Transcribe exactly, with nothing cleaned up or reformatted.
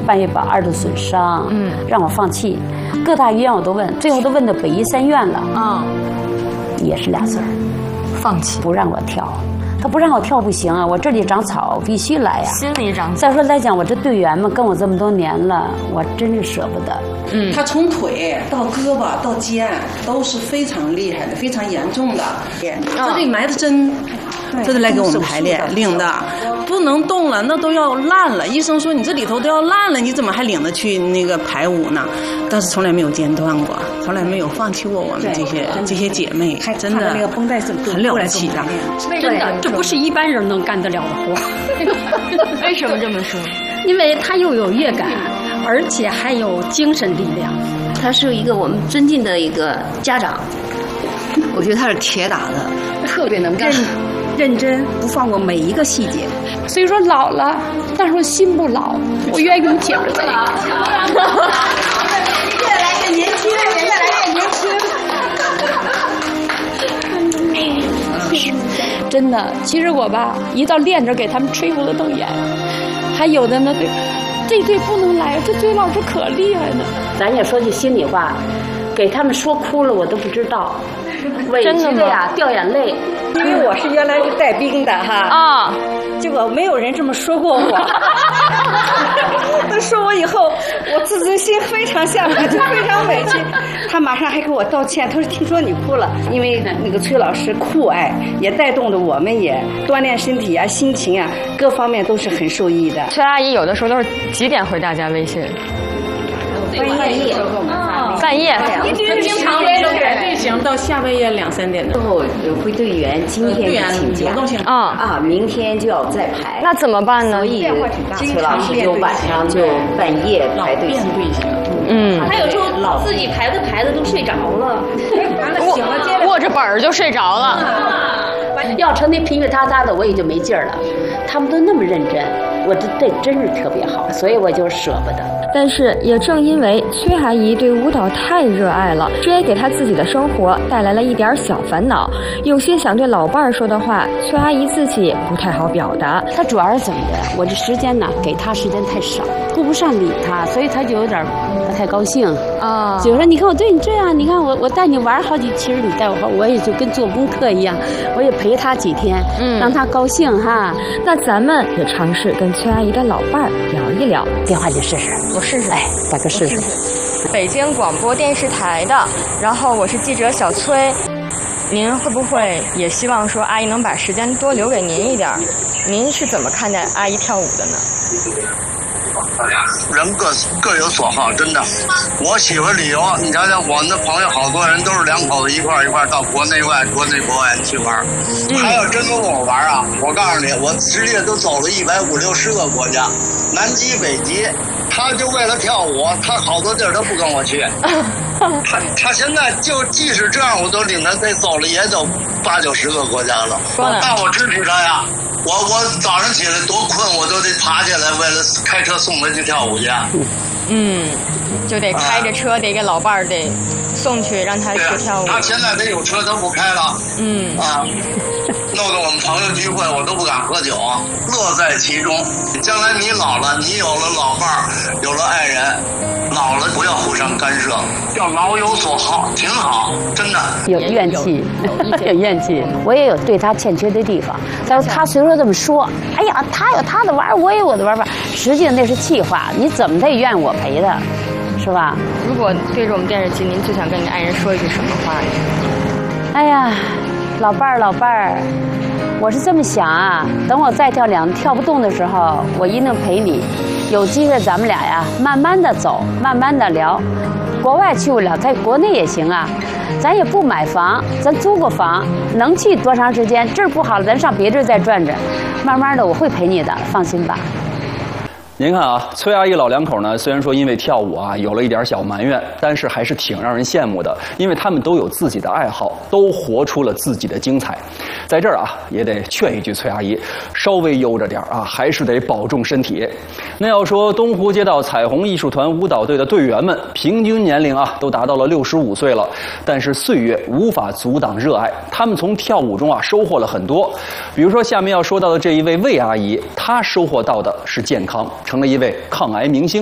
半夜把耳朵损伤，嗯，让我放弃，各大医院我都问，最后都问到北医三院了，啊、嗯，也是俩字儿， 放弃， 不让我跳。他不让我跳不行啊，我这里长草必须来呀、啊。 心里长草。 再说来讲，我这队员们跟我这么多年了，我真是舍不得。 嗯，他从腿到胳膊到肩都是非常厉害的，非常严重的。他这里埋的针，这得来给我们排练领的，不能动了，那都要烂了。医生说你这里头都要烂了，你怎么还领着去那个排舞呢？但是从来没有间断过，从来没有放弃过我们这些这些姐妹，真的那个绷带是很了不起的。 真的，这不是一般人能干得了的活。 为什么这么说？ 因为他又有乐感，而且还有精神力量。 他是一个我们尊敬的一个家长，我觉得他是铁打的，特别能干， 认真，不放过每一个细节。所以说老了，但是我心不老，我愿意跟姐们在一起。 越来越年轻，越来越年轻。真的，其实我吧，一到练着给他们吹胡子瞪眼，还有的呢，对，这队不能来，这队老师可厉害呢。 咱也说句心里话，给他们说哭了，我都不知道，委屈的呀，掉眼泪。 因为我是原来是带兵的哈啊，结果没有人这么说过我。他说我以后，我自尊心非常下来，就非常委屈。他马上还给我道歉，他说听说你哭了，因为那个崔老师酷爱，也带动着我们也锻炼身体啊、心情啊，各方面都是很受益的。 崔阿姨有的时候都是几点回大家微信？ 半夜， 半夜， 经常就改队形到下半夜两三点的。 之后回队员今天请假啊啊，明天就要再排。 那怎么办呢？ 所以崔老师就晚上就半夜排队形。 嗯， 他有时候自己排着排着都睡着了， 握握着本儿就睡着了。 要成那平平塌塌的，我也就没劲儿了。他们都那么认真，我这这真是特别好，所以我就舍不得。 但是也正因为崔阿姨对舞蹈太热爱了，这也给她自己的生活带来了一点小烦恼。有些想对老伴儿说的话，崔阿姨自己不太好表达。 她主要是怎么的？我这时间呢，给她时间太少，顾不上理她，所以她就有点不太高兴啊。就说你看我对你这样，你看我我带你玩好几，其实你带我好，我也就跟做功课一样，我也陪她几天，嗯，让她高兴哈。 那咱们也尝试跟崔阿姨的老伴儿聊一聊， 电话你试试。 我试试， 哎，打个试试。 北京广播电视台的，然后我是记者小崔，您会不会也希望说阿姨能把时间多留给您一点？您是怎么看待阿姨跳舞的呢？ 人各各有所好，真的。我喜欢旅游，你瞧瞧，我们的朋友好多人都是两口子一块一块到国内外、国内国外去玩。还要真跟我玩啊！我告诉你，我世界都走了一百五六十个国家，南极、北极。他就为了跳舞，他好多地儿都不跟我去。他他现在就即使这样，我都领他得走了，也走八九十个国家了。那我支持他呀！我我早上起来多困，我都得爬起来，为了开车送他去跳舞去。 嗯，就得开着车，得给老伴儿得送去，让他去跳舞。 他现在他有车都不开了。嗯啊，弄得我们朋友聚会我都不敢喝酒，乐在其中。将来你老了，你有了老伴儿，有了爱人，老了不要互相干涉，要老有所好，挺好，真的。 有怨气，有怨气。我也有对他欠缺的地方。但是他虽说这么说，哎呀，他有他的玩，我有我的玩法。实际上那是气话，你怎么他也愿我陪他，是吧？ 如果对着我们电视机，您最想跟你爱人说一句什么话呢？ 哎呀，老伴儿，老伴儿。我是这么想啊，等我再跳两跳不动的时候，我一定陪你。有机会咱们俩呀，慢慢的走，慢慢的聊。国外去不了，在国内也行啊。咱也不买房，咱租个房，能去多长时间？这儿不好了，咱上别地儿再转转。慢慢的，我会陪你的，放心吧。 您看啊，崔阿姨老两口呢，虽然说因为跳舞啊有了一点小埋怨，但是还是挺让人羡慕的，因为他们都有自己的爱好，都活出了自己的精彩。在这儿啊，也得劝一句崔阿姨，稍微悠着点啊，还是得保重身体。那要说东湖街道彩虹艺术团舞蹈队的队员们，平均年龄啊都达到了六十五岁了，但是岁月无法阻挡热爱，他们从跳舞中啊收获了很多。比如说下面要说到的这一位魏阿姨，她收获到的是健康，成了一位抗癌明星。